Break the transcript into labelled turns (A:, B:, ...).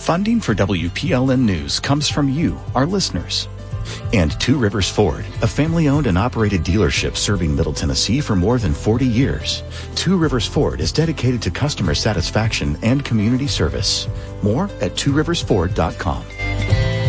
A: Funding for WPLN News comes from you, our listeners. And Two Rivers Ford, a family-owned and operated dealership serving Middle Tennessee for more than 40 years. Two Rivers Ford is dedicated to customer satisfaction and community service. More at tworiversford.com.